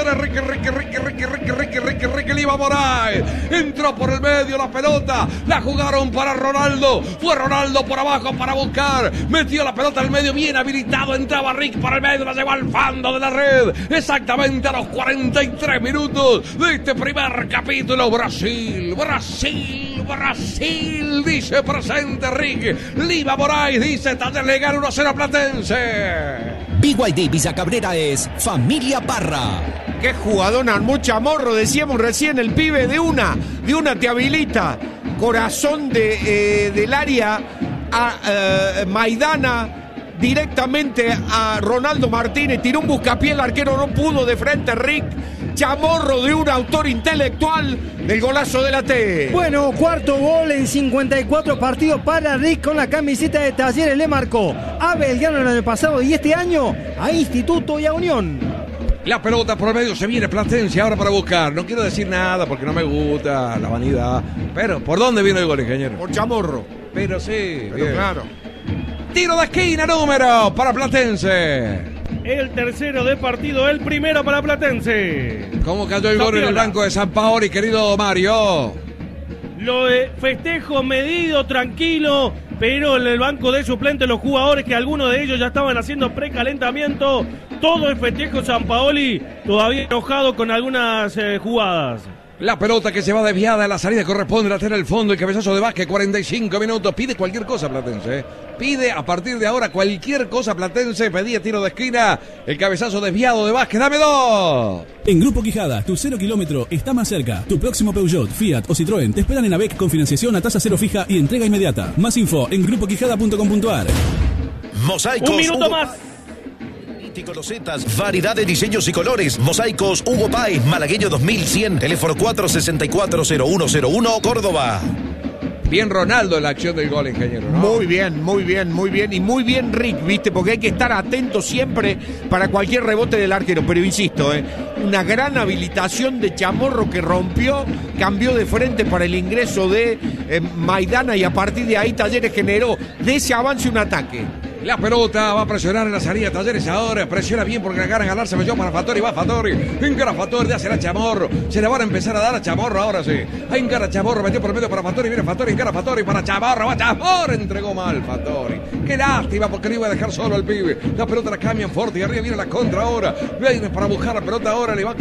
de Ricky Liva Moraes. Entró por el medio la pelota. La jugaron para Ronaldo. Fue Ronaldo por abajo para buscar. Metió la pelota al medio, bien habilitado. Entraba Rick por el medio, la llevó al fondo de la red. Exactamente a los 43 minutos de este primer capítulo. Brasil, dice presente Rick Liva Moraes, dice Taller le gana 1-0 a Platense. BYD Villa Cabrera es familia Parra. Qué jugadón armó Chamorro, decíamos recién, el pibe de una te habilita. Corazón del área a Maidana. Directamente a Ronaldo Martínez, tiró un buscapié, el arquero no pudo, de frente Rick. Chamorro de un autor intelectual del golazo de la T. Bueno, cuarto gol en 54 partidos para Rick con la camiseta de Talleres. Le marcó a Belgrano el año pasado y este año a Instituto y a Unión. La pelota por el medio, se viene Platense ahora para buscar. No quiero decir nada porque no me gusta la vanidad. Pero, ¿por dónde vino el gol, ingeniero? Por Chamorro. Pero sí, pero claro. Tiro de esquina número para Platense. El tercero de partido, el primero para Platense. ¿Cómo cayó el gol en el banco de Sampaoli, querido Mario? Lo de festejo medido, tranquilo, pero en el banco de suplentes los jugadores, que algunos de ellos ya estaban haciendo precalentamiento. Todo el festejo Sampaoli, todavía enojado con algunas jugadas. La pelota que se va desviada a la salida corresponde a tener el fondo. El cabezazo de Vázquez, 45 minutos. Pide cualquier cosa Platense. Pide a partir de ahora cualquier cosa Platense. Pedía tiro de esquina. El cabezazo desviado de Vázquez. ¡Dame dos! En Grupo Quijada, tu 0 kilómetro está más cerca. Tu próximo Peugeot, Fiat o Citroën te esperan en AVEC con financiación a tasa cero fija y entrega inmediata. Más info en grupoquijada.com.ar. Mosaicos. Un minuto más. Losetas, variedad de diseños y colores. Mosaicos Hugo Páez, Malagueño 2100, teléfono 464-0101, Córdoba. Bien Ronaldo en la acción del gol, ingeniero, ¿no? Muy bien. Y muy bien Rick, ¿viste? Porque hay que estar atento siempre para cualquier rebote del arquero. Pero insisto, una gran habilitación de Chamorro que rompió, cambió de frente para el ingreso de Maidana y a partir de ahí Talleres generó de ese avance un ataque. La pelota va a presionar en la salida Talleres ahora. Presiona bien porque la gana ganar. Se metió para Fattori. Va Fattori. Encara Fattori. Hace la Chamorro. Se le van a empezar a dar a Chamorro ahora sí. Ahí encara Chamorro. Metió por el medio para Fattori. Viene Fattori. Encara Fattori para Chamorro. Va Chamorro. Entregó mal Fattori. Qué lástima porque no iba a dejar solo al pibe. La pelota la cambian fuerte. Y arriba viene la contra ahora. Viene para buscar la pelota ahora. Le va